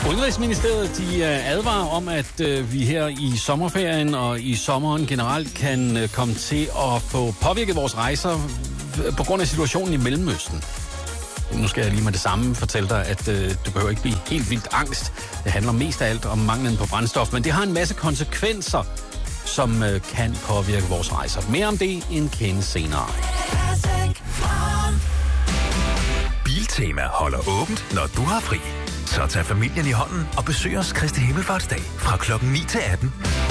Udenrigsministeriet de advarer om, at vi her i sommerferien og i sommeren generelt kan komme til at få påvirket vores rejser på grund af situationen i Mellemøsten. Nu skal jeg lige med det samme fortælle dig, at du behøver ikke blive helt vildt angst. Det handler mest af alt om manglen på brændstof, men det har en masse konsekvenser, som kan påvirke vores rejser. Mere om det en kende senere. Biltema holder åbent, når du har fri. Så tag familien i hånden og besøg os Kristi Himmelfartsdag fra klokken 9 til 18.